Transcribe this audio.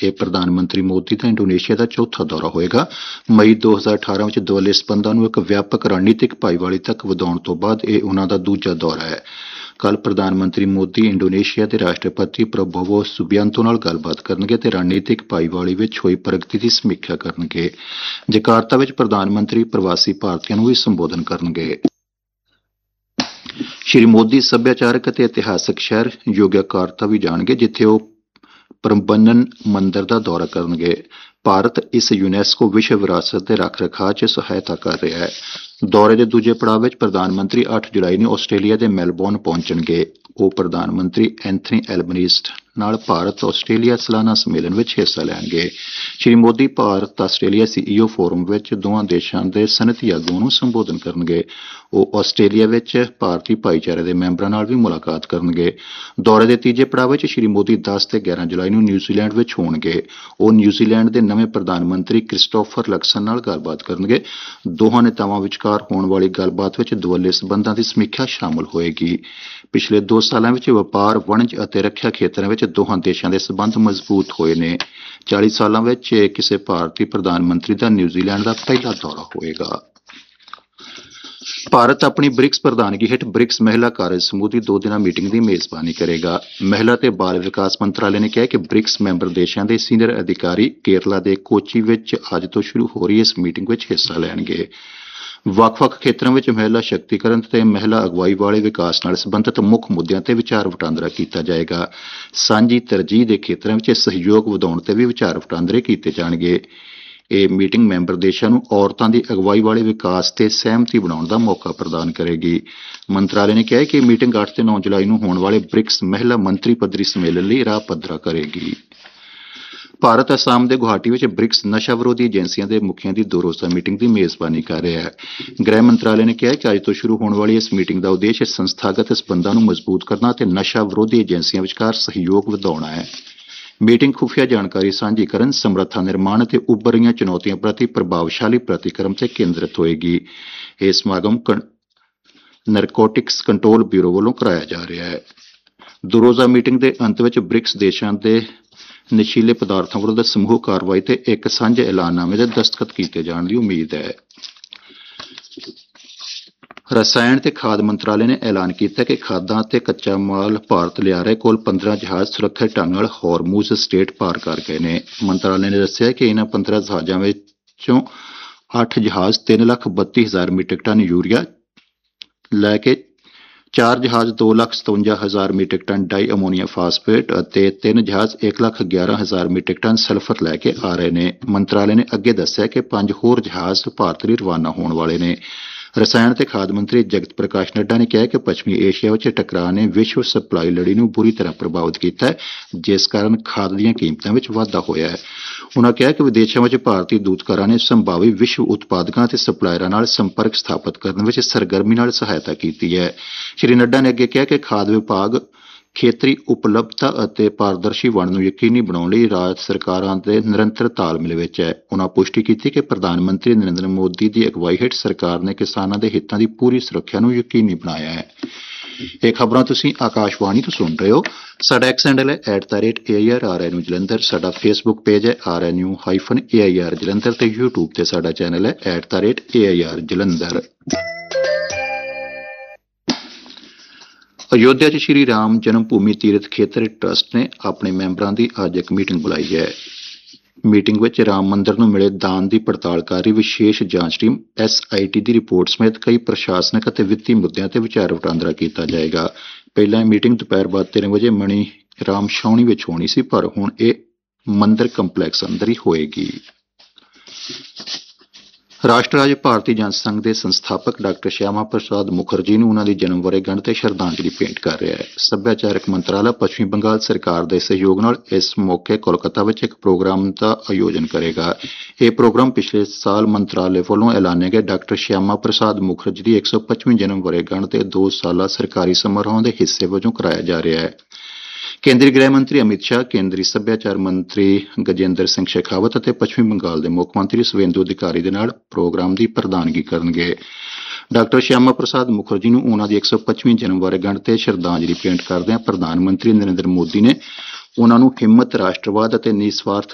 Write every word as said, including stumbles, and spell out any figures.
ਇਹ ਪ੍ਰਧਾਨ ਮੰਤਰੀ ਮੋਦੀ ਦਾ ਇੰਡੋਨੇਸ਼ੀਆ ਦਾ ਚੌਥਾ ਦੌਰਾ ਹੋਏਗਾ। ਮਈ ਦੋ ਹਜ਼ਾਰ ਅਠਾਰਾਂ ਵਿੱਚ ਦੁਵੱਲੇ ਸਬੰਧਾਂ ਨੂੰ ਇੱਕ ਵਿਆਪਕ ਰਣਨੀਤਿਕ ਭਾਈਵਾਲੀ ਤੱਕ ਵਧਾਉਣ ਤੋਂ ਬਾਅਦ ਇਹ ਉਹਨਾਂ ਦਾ ਦੂਜਾ ਦੌਰਾ ਹੈ। ਕੱਲ੍ਹ ਪ੍ਰਧਾਨ ਮੰਤਰੀ ਮੋਦੀ ਇੰਡੋਨੇਸ਼ੀਆ ਦੇ ਰਾਸ਼ਟਰਪਤੀ ਪ੍ਰਬੋਵੋ ਸੁਬਿਆਂਤੋ ਨਾਲ ਗੱਲਬਾਤ ਕਰਨਗੇ ਤੇ ਰਣਨੀਤਿਕ ਭਾਈਵਾਲੀ ਵਿੱਚ ਹੋਈ ਪ੍ਰਗਤੀ ਦੀ ਸਮੀਖਿਆ ਕਰਨਗੇ। ਜਕਾਰਤਾ ਵਿੱਚ ਪ੍ਰਧਾਨ ਮੰਤਰੀ ਪ੍ਰਵਾਸੀ ਭਾਰਤੀਆਂ ਨੂੰ ਵੀ ਸੰਬੋਧਨ ਕਰਨਗੇ। ਸ਼੍ਰੀ ਮੋਦੀ ਸੱਭਿਆਚਾਰਕ ਅਤੇ ਇਤਿਹਾਸਕ ਸ਼ਹਿਰ ਯੋਗਿਆਕਾਰਤਾ ਵੀ ਜਾਣਗੇ, ਜਿੱਥੇ ਉਹ ਪ੍ਰੰਬਨਨ ਮੰਦਰ ਦਾ ਦੌਰਾ ਕਰਨਗੇ। ਭਾਰਤ ਇਸ ਯੂਨੈਸਕੋ ਵਿਸ਼ਵ ਵਿਰਾਸਤ ਦੇ ਰੱਖ ਰਖਾਅ 'ਚ ਸਹਾਇਤਾ ਕਰ ਰਿਹਾ ਹੈ। ਦੌਰੇ ਦੇ ਦੂਜੇ ਪੜਾਅ ਵਿੱਚ ਪ੍ਰਧਾਨ ਮੰਤਰੀ ਅੱਠ ਜੁਲਾਈ ਨੂੰ ਆਸਟ੍ਰੇਲੀਆ ਦੇ ਮੈਲਬੌਰਨ ਪਹੁੰਚਣਗੇ। ਉਹ ਪ੍ਰਧਾਨ ਮੰਤਰੀ ਐਂਥਨੀ ਐਲਬਨੀਜ਼ ਨਾਲ ਭਾਰਤ ਆਸਟ੍ਰੇਲੀਆ ਸਾਲਾਨਾ ਸੰਮੇਲਨ ਵਿੱਚ ਹਿੱਸਾ ਲੈਣਗੇ। Shri Modi Bharat Australia CEO form ਵਿੱਚ ਦੋਵਾਂ ਦੇਸ਼ਾਂ ਦੇ ਸਨਅਤੀ ਆਗੂਆਂ ਨੂੰ ਸੰਬੋਧਨ ਕਰਨਗੇ। ਉਹ ਆਸਟ੍ਰੇਲੀਆ ਵਿੱਚ ਭਾਰਤੀ ਭਾਈਚਾਰੇ ਦੇ ਮੈਂਬਰਾਂ ਨਾਲ ਵੀ ਮੁਲਾਕਾਤ ਕਰਨਗੇ। ਦੌਰੇ ਦੇ ਤੀਜੇ ਪੜਾਅ ਵਿੱਚ ਸ਼੍ਰੀ ਮੋਦੀ ਦਸ ਤੇ ਗਿਆਰਾਂ ਜੁਲਾਈ ਨੂੰ ਨਿਊਜ਼ੀਲੈਂਡ ਵਿੱਚ ਹੋਣਗੇ। ਉਹ ਨਿਊਜ਼ੀਲੈਂਡ ਦੇ ਨਵੇਂ ਪ੍ਰਧਾਨ ਮੰਤਰੀ ਕ੍ਰਿਸਟੋਫਰ ਲਕਸਨ ਨਾਲ ਗੱਲਬਾਤ ਕਰਨਗੇ। ਦੋਹਾਂ ਨੇਤਾਵਾਂ ਵਿਚਕਾਰ ਹੋਣ ਵਾਲੀ ਗੱਲਬਾਤ ਵਿੱਚ ਦੁਵੱਲੇ ਸਬੰਧਾਂ ਦੀ ਸਮੀਖਿਆ ਸ਼ਾਮਲ ਹੋਏਗੀ। ਪਿਛਲੇ ਦੋ ਸਾਲਾਂ ਵਿੱਚ ਵਪਾਰ, ਵਣਜ ਅਤੇ ਰੱਖਿਆ ਖੇਤਰਾਂ ਵਿੱਚ ਦੋਹਾਂ ਦੇਸ਼ਾਂ ਦੇ ਸਬੰਧ ਮਜ਼ਬੂਤ ਹੋਏ ਨੇ। ਚਾਲੀ ਸਾਲਾਂ ਵਿੱਚ ਇਹ ਕਿਸੇ ਭਾਰਤੀ ਪ੍ਰਧਾਨ ਮੰਤਰੀ ਦਾ ਨਿਊਜ਼ੀਲੈਂਡ ਦਾ ਪਹਿਲਾ ਦੌਰਾ ਹੋਏਗਾ। ਭਾਰਤ ਆਪਣੀ ਬ੍ਰਿਕਸ ਪ੍ਰਧਾਨਗੀ ਹੇਠ ਬ੍ਰਿਕਸ ਮਹਿਲਾ ਕਾਰਜ ਸਮੂਹ ਦੀ ਦੋ ਦਿਨਾਂ ਮੀਟਿੰਗ ਦੀ ਮੇਜ਼ਬਾਨੀ ਕਰੇਗਾ। ਮਹਿਲਾ ਤੇ ਬਾਲ ਵਿਕਾਸ ਮੰਤਰਾਲੇ ਨੇ ਕਿਹਾ ਕਿ ਬ੍ਰਿਕਸ ਮੈਂਬਰ ਦੇਸ਼ਾਂ ਦੇ ਸੀਨੀਅਰ ਅਧਿਕਾਰੀ ਕੇਰਲਾ ਦੇ ਕੋਚੀ ਵਿੱਚ ਅੱਜ ਤੋਂ ਸ਼ੁਰੂ ਹੋ ਰਹੀ ਇਸ ਮੀਟਿੰਗ ਵਿੱਚ ਹਿੱਸਾ ਲੈਣਗੇ। ਵੱਖ-ਵੱਖ ਖੇਤਰਾਂ ਵਿੱਚ ਮਹਿਲਾ ਸ਼ਕਤੀਕਰਨ ਤੇ ਮਹਿਲਾ ਅਗਵਾਈ ਵਾਲੇ ਵਿਕਾਸ ਨਾਲ ਸੰਬੰਧਿਤ ਮੁੱਖ ਮੁੱਦਿਆਂ ਤੇ ਵਿਚਾਰ ਵਟਾਂਦਰਾ ਕੀਤਾ ਜਾਏਗਾ। ਸਾਂਝੀ ਤਰਜੀਹ ਦੇ ਖੇਤਰਾਂ ਵਿੱਚ ਸਹਿਯੋਗ ਵਧਾਉਣ ਤੇ ਵੀ ਵਿਚਾਰ ਵਟਾਂਦਰੇ ਕੀਤੇ ਜਾਣਗੇ। ਇਹ ਮੀਟਿੰਗ ਮੈਂਬਰ ਦੇਸ਼ਾਂ ਨੂੰ ਔਰਤਾਂ ਦੀ ਅਗਵਾਈ ਵਾਲੇ ਵਿਕਾਸ ਤੇ ਸਹਿਮਤੀ ਬਣਾਉਣ ਦਾ ਮੌਕਾ ਪ੍ਰਦਾਨ ਕਰੇਗੀ। ਮੰਤਰਾਲੇ ਨੇ ਕਿਹਾ ਕਿ ਇਹ ਮੀਟਿੰਗ ਅੱਠ ਤੇ ਨੌਂ ਜੁਲਾਈ ਨੂੰ ਹੋਣ ਵਾਲੇ ਬ੍ਰਿਕਸ ਮਹਿਲਾ ਮੰਤਰੀ ਪੱਧਰੀ ਸੰਮੇਲਨ ਲਈ ਰਾਹ ਪੱਧਰਾ ਕਰੇਗੀ। ਭਾਰਤ ਅਸਾਮ ਦੇ ਗੁਹਾਟੀ ਵਿੱਚ ਬ੍ਰਿਕਸ ਨਸ਼ਾ ਵਿਰੋਧੀ ਏਜੰਸੀਆਂ ਦੇ ਮੁਖੀਆਂ ਦੀ ਦੋ ਰੋਜ਼ਾ ਮੀਟਿੰਗ ਦੀ ਮੇਜ਼ਬਾਨੀ ਕਰ ਰਿਹਾ ਹੈ। ਗ੍ਰਹਿ ਮੰਤਰਾਲੇ ਨੇ ਕਿਹਾ ਕਿ ਅੱਜ ਤੋਂ ਸ਼ੁਰੂ ਹੋਣ ਵਾਲੀ ਇਸ ਮੀਟਿੰਗ ਦਾ ਉਦੇਸ਼ ਸੰਸਥਾਗਤ ਸਬੰਧਾਂ ਨੂੰ ਮਜ਼ਬੂਤ ਕਰਨਾ ਅਤੇ ਨਸ਼ਾ ਵਿਰੋਧੀ ਏਜੰਸੀਆਂ ਵਿਚਕਾਰ ਸਹਿਯੋਗ ਵਧਾਉਣਾ ਹੈ। ਮੀਟਿੰਗ ਖੁਫੀਆ ਜਾਣਕਾਰੀ ਸਾਂਝੀ ਕਰਨ, ਸਮਰੱਥਾ ਨਿਰਮਾਣ ਅਤੇ ਉੱਭਰ ਰਹੀਆਂ ਚੁਣੌਤੀਆਂ ਪ੍ਰਤੀ ਪ੍ਰਭਾਵਸ਼ਾਲੀ ਪ੍ਰਤੀਕਰਮ ਤੇ ਕੇਂਦਰਿਤ ਹੋਏਗੀ। ਇਹ ਸਮਾਗਮ ਨਰਕੋਟਿਕਸ ਕੰਟਰੋਲ ਬਿਊਰੋ ਵੱਲੋਂ ਕਰਾਇਆ ਜਾ ਰਿਹਾ ਹੈ। ਦੋ ਰੋਜ਼ਾ ਮੀਟਿੰਗ ਦੇ ਅੰਤ ਵਿੱਚ ਬ੍ਰਿਕਸ ਦੇਸ਼ਾਂ ਦੇ ਨਸ਼ੀਲੇ ਪਦਾਰਥਾਂ ਵਿਰੁੱਧ ਸਮੂਹ ਕਾਰਵਾਈ ਤੇ ਇੱਕ ਸਾਂਝੇ ਐਲਾਨਨਾਮੇ ਦੇ ਦਸਤਖਤ ਕੀਤੇ ਜਾਣ ਦੀ ਉਮੀਦ ਹੈ। ਰਸਾਇਣ ਤੇ ਖਾਦ ਮੰਤਰਾਲੇ ਨੇ ਐਲਾਨ ਕੀਤਾ ਕਿ ਖਾਦਾਂ ਅਤੇ ਕੱਚਾ ਮਾਲ ਭਾਰਤ ਲਿਆ ਰਹੇ ਕੋਲ ਪੰਦਰਾਂ ਜਹਾਜ਼ ਸੁਰੱਖਿਅਤ ਢੰਗ ਨਾਲ ਹਾਰਮੂਜ਼ ਸਟ੍ਰੇਟ ਪਾਰ ਕਰ ਗਏ ਨੇ। ਮੰਤਰਾਲੇ ਨੇ ਦੱਸਿਆ ਕਿ ਇਹਨਾਂ ਪੰਦਰਾਂ ਜਹਾਜ਼ਾਂ ਵਿੱਚੋਂ ਅੱਠ ਜਹਾਜ਼ ਤਿੰਨ ਲੱਖ ਬੱਤੀ ਹਜ਼ਾਰ ਮੀਟ੍ਰਿਕ ਟਨ ਯੂਰੀਆ ਲੈ ਕੇ, ਚਾਰ ਜਹਾਜ਼ ਦੋ ਲੱਖ ਸਤਵੰਜਾ ਹਜ਼ਾਰ ਮੀਟ੍ਰਿਕ ਟਨ ਡਾਈ ਅਮੋਨੀਆ ਫਾਸਫੇਟ ਅਤੇ ਤਿੰਨ ਜਹਾਜ਼ ਇੱਕ ਲੱਖ ਗਿਆਰਾਂ ਹਜ਼ਾਰ ਮੀਟ੍ਰਿਕ ਟਨ ਸਲਫਰ ਲੈ ਕੇ ਆ ਰਹੇ ਨੇ। ਮੰਤਰਾਲੇ ਨੇ ਅੱਗੇ ਦੱਸਿਆ ਕਿ ਪੰਜ ਹੋਰ ਜਹਾਜ਼ ਭਾਰਤ ਲਈ ਰਵਾਨਾ ਹੋਣ ਵਾਲੇ ਨੇ। ਰਸਾਇਣ ਤੇ ਖਾਦ ਮੰਤਰੀ ਜਗਤ ਪ੍ਰਕਾਸ਼ ਨੱਡਾ ਨੇ ਕਿਹਾ ਕਿ ਪੱਛਮੀ ਏਸ਼ੀਆ ਵਿੱਚ ਟਕਰਾਅ ਨੇ ਵਿਸ਼ਵ ਸਪਲਾਈ ਲੜੀ ਨੂੰ ਬੁਰੀ ਤਰ੍ਹਾਂ ਪ੍ਰਭਾਵਿਤ ਕੀਤਾ ਹੈ, ਜਿਸ ਕਾਰਨ ਖਾਦ ਦੀਆਂ ਕੀਮਤਾਂ ਵਿੱਚ ਵਾਧਾ ਹੋਇਆ ਹੈ। ਉਨ੍ਹਾਂ ਕਿਹਾ ਕਿ ਵਿਦੇਸ਼ਾਂ ਵਿੱਚ ਭਾਰਤੀ ਦੂਤਘਰਾਂ ਨੇ ਸੰਭਾਵੀ ਵਿਸ਼ਵ ਉਤਪਾਦਕਾਂ ਅਤੇ ਸਪਲਾਇਰਾਂ ਨਾਲ ਸੰਪਰਕ ਸਥਾਪਿਤ ਕਰਨ ਵਿੱਚ ਸਰਗਰਮੀ ਨਾਲ ਸਹਾਇਤਾ ਕੀਤੀ ਹੈ। ਸ਼੍ਰੀ ਨੱਡਾ ਨੇ ਅੱਗੇ ਕਿਹਾ ਕਿ ਖਾਦ ਵਿਭਾਗ ਖੇਤਰੀ ਉਪਲਬਧਤਾ ਅਤੇ ਪਾਰਦਰਸ਼ੀ ਵੰਡ ਨੂੰ ਯਕੀਨੀ ਬਣਾਉਣ ਲਈ ਰਾਜ ਸਰਕਾਰਾਂ ਦੇ ਨਿਰੰਤਰ ਤਾਲਮੇਲ ਵਿੱਚ ਹੈ। ਉਨ੍ਹਾਂ ਪੁਸ਼ਟੀ ਕੀਤੀ ਕਿ ਪ੍ਰਧਾਨ ਮੰਤਰੀ ਨਰਿੰਦਰ ਮੋਦੀ ਦੀ ਅਗਵਾਈ ਹੇਠ ਸਰਕਾਰ ਨੇ ਕਿਸਾਨਾਂ ਦੇ ਹਿੱਤਾਂ ਦੀ ਪੂਰੀ ਸੁਰੱਖਿਆ ਨੂੰ ਯਕੀਨੀ ਬਣਾਇਆ ਹੈ। ਇਹ ਖਬਰਾਂ ਤੁਸੀਂ ਆਕਾਸ਼ਵਾਣੀ ਤੋਂ ਸੁਣ ਰਹੇ ਹੋ। ਸਾਡਾ ਐਕਸ ਹੈਂਡਲ ਹੈ at the rate A I R R N U Jalandhar. ਸਾਡਾ ਫੇਸਬੁੱਕ ਪੇਜ ਹੈ R N U hyphen A I R Jalandhar ਤੇ ਯੂਟਿਊਬ ਤੇ ਸਾਡਾ ਚੈਨਲ ਹੈ at the rate A I R Jalandhar. Ayodhya 'ਚ ਸ਼੍ਰੀ ਰਾਮ ਜਨਮ ਭੂਮੀ ਤੀਰਥ ਖੇਤਰ ਟਰੱਸਟ ਨੇ ਆਪਣੇ ਮੈਂਬਰਾਂ ਦੀ ਅੱਜ ਇੱਕ ਮੀਟਿੰਗ ਬੁਲਾਈ ਹੈ। ਮੀਟਿੰਗ ਵਿੱਚ ਰਾਮ ਮੰਦਿਰ ਨੂੰ ਮਿਲੇ ਦਾਨ ਦੀ ਪੜਤਾਲ ਕਰ ਰਹੀ ਵਿਸ਼ੇਸ਼ ਜਾਂਚ team S I T the report ਸਮੇਤ ਕਈ ਪ੍ਰਸ਼ਾਸਨਿਕ ਅਤੇ ਵਿੱਤੀ ਮੁੱਦਿਆਂ ਤੇ ਵਿਚਾਰ ਵਟਾਂਦਰਾ ਕੀਤਾ ਜਾਏਗਾ। ਪਹਿਲਾਂ ਇਹ ਮੀਟਿੰਗ ਦੁਪਹਿਰ ਬਾਅਦ ਤਿੰਨ ਵਜੇ ਮਣੀ ਰਾਮ ਛਾਉਣੀ ਵਿੱਚ ਹੋਣੀ ਸੀ, ਪਰ ਹੁਣ ਇਹ ਮੰਦਿਰ ਕੰਪਲੈਕਸ ਅੰਦਰ ਹੀ ਹੋਏਗੀ। ਰਾਸ਼ਟਰ ਅੱਜ ਭਾਰਤੀ ਜਨ ਸੰਘ ਦੇ ਸੰਸਥਾਪਕ ਡਾਕਟਰ ਸ਼ਿਆਮਾ ਪ੍ਰਸਾਦ ਮੁਖਰਜੀ ਨੂੰ ਉਹਨਾਂ ਦੀ ਜਨਮ ਵਰ੍ਹੇਗੰਢ ਤੇ ਸ਼ਰਧਾਂਜਲੀ ਭੇਂਟ ਕਰ ਰਿਹਾ ਹੈ। ਸੱਭਿਆਚਾਰਕ ਮੰਤਰਾਲਾ ਪੱਛਮੀ ਬੰਗਾਲ ਸਰਕਾਰ ਦੇ ਸਹਿਯੋਗ ਨਾਲ ਇਸ ਮੌਕੇ ਕੋਲਕਾਤਾ ਵਿੱਚ ਇੱਕ ਪ੍ਰੋਗਰਾਮ ਦਾ ਆਯੋਜਨ ਕਰੇਗਾ। ਇਹ ਪ੍ਰੋਗਰਾਮ ਪਿਛਲੇ ਸਾਲ ਮੰਤਰਾਲੇ ਵੱਲੋਂ ਐਲਾਨੇ ਗਏ ਡਾਕਟਰ ਸ਼ਿਆਮਾ ਪ੍ਰਸਾਦ ਮੁਖਰਜੀ ਦੀ ਇੱਕ ਸੌ ਪੱਚਵੀਂ ਜਨਮ ਵਰ੍ਹੇਗੰਢ ਤੇ ਦੋ ਸਾਲਾ ਸਰਕਾਰੀ ਸਮਾਰੋਹਾਂ ਦੇ ਹਿੱਸੇ ਵਜੋਂ ਕਰਾਇਆ ਜਾ ਰਿਹਾ ਹੈ। ਕੇਂਦਰੀ ਗ੍ਰਹਿ ਮੰਤਰੀ ਅਮਿਤ ਸ਼ਾਹ, ਕੇਂਦਰੀ ਸੱਭਿਆਚਾਰ ਮੰਤਰੀ ਗਜੇਂਦਰ ਸਿੰਘ ਸ਼ੇਖਾਵਤ ਅਤੇ ਪੱਛਮੀ ਬੰਗਾਲ ਦੇ ਮੁੱਖ ਮੰਤਰੀ ਸੁਵੇਂਦੂ ਅਧਿਕਾਰੀ ਦੇ ਨਾਲ ਪ੍ਰੋਗਰਾਮ ਦੀ ਪ੍ਰਧਾਨਗੀ ਕਰਨਗੇ। ਡਾਕਟਰ ਸ਼ਿਆਮਾ ਪ੍ਰਸਾਦ ਮੁਖਰਜੀ ਨੂੰ ਉਹਨਾਂ ਦੀ ਇੱਕ ਸੌ ਪੱਚਵੀਂ ਜਨਮ ਵਰ੍ਹੇਗੰਢ ਤੇ ਸ਼ਰਧਾਂਜਲੀ ਭੇਂਟ ਕਰਦਿਆਂ ਪ੍ਰਧਾਨ ਮੰਤਰੀ ਨਰਿੰਦਰ ਮੋਦੀ ਨੇ ਉਹਨਾਂ ਨੂੰ ਹਿੰਮਤ, ਰਾਸ਼ਟਰਵਾਦ ਅਤੇ ਨਿਸਵਾਰਥ